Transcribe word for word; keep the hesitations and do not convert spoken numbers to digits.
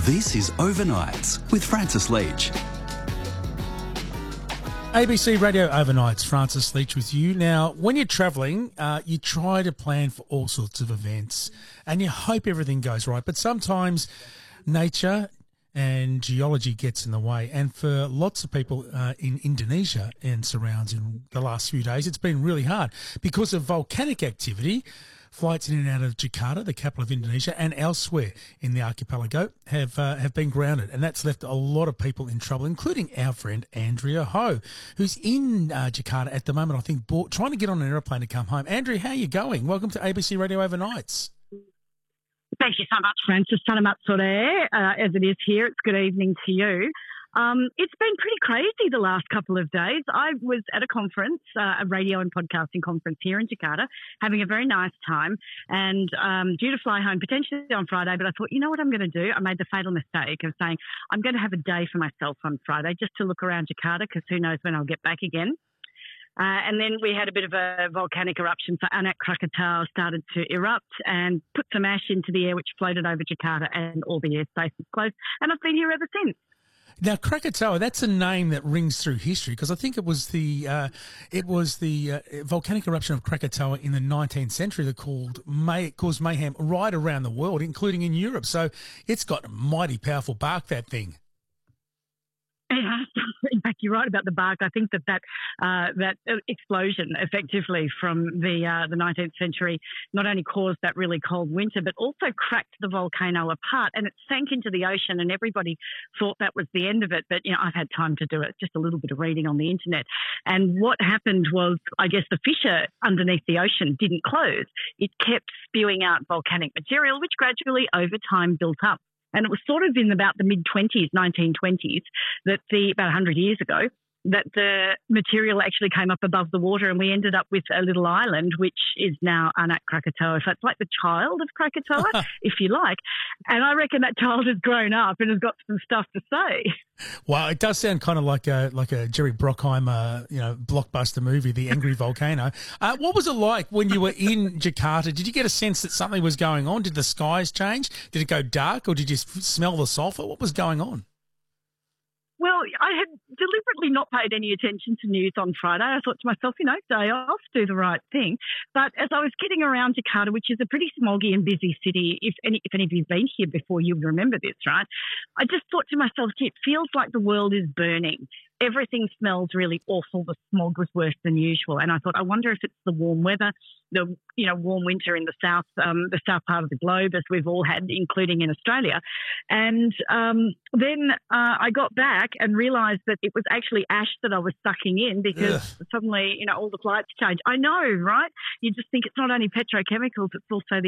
This is Overnights with Francis Leach. A B C Radio Overnights, Francis Leach with you. Now, when you're travelling, uh, you try to plan for all sorts of events and you hope everything goes right. But sometimes nature and geology gets in the way. And for lots of people uh, in Indonesia and surrounds in the last few days, it's been really hard because of volcanic activity. Flights in and out of Jakarta, the capital of Indonesia, and elsewhere in the archipelago have uh, have been grounded, and that's left a lot of people in trouble, including our friend Andrea Ho, who's in uh, Jakarta at the moment, I think, bought, trying to get on an aeroplane to come home. Andrea, how are you going? Welcome to A B C Radio Overnights. Thank you so much, Francis. Selamat sore, uh, as it is here. It's good evening to you. Um, it's been pretty crazy the last couple of days. I was at a conference, uh, a radio and podcasting conference here in Jakarta, having a very nice time and um, due to fly home potentially on Friday. But I thought, you know what I'm going to do? I made the fatal mistake of saying I'm going to have a day for myself on Friday just to look around Jakarta because who knows when I'll get back again. Uh, and then we had a bit of a volcanic eruption. So Anak Krakatau started to erupt and put some ash into the air, which floated over Jakarta, and all the airspace was closed. And I've been here ever since. Now, Krakatoa, that's a name that rings through history because I think it was the uh, it was the uh, volcanic eruption of Krakatoa in the nineteenth century that called may, caused mayhem right around the world, including in Europe. So it's got a mighty powerful bark, that thing. In fact, you're right about the bark. I think that that, uh, that explosion effectively from the uh, the nineteenth century not only caused that really cold winter, but also cracked the volcano apart, and it sank into the ocean, and everybody thought that was the end of it. But, you know, I've had time to do it, just a little bit of reading on the internet. And what happened was, I guess, the fissure underneath the ocean didn't close. It kept spewing out volcanic material, which gradually over time built up. And it was sort of in about the mid-twenties, nineteen twenties, that the, about one hundred years ago, that the material actually came up above the water and we ended up with a little island, which is now Anak Krakatoa. So it's like the child of Krakatoa, if you like. And I reckon that child has grown up and has got some stuff to say. Well, it does sound kind of like a like a Jerry Bruckheimer, you know, blockbuster movie, The Angry Volcano. Uh, what was it like when you were in Jakarta? Did you get a sense that something was going on? Did the skies change? Did it go dark, or did you smell the sulphur? What was going on? Well, I had deliberately not paid any attention to news on Friday. I thought to myself, you know, day off, do the right thing. But as I was getting around Jakarta, which is a pretty smoggy and busy city, if any, if any of you've been here before, you would remember this, right? I just thought to myself, gee, it feels like the world is burning. Everything smells really awful. The smog was worse than usual. And I thought, I wonder if it's the warm weather, the, you know, warm winter in the south, um, the south part of the globe, as we've all had, including in Australia. And um, then uh, I got back and realised that it was actually ash that I was sucking in because Ugh. suddenly, you know, all the flights changed. I know, right? You just think it's not only petrochemicals, it's also the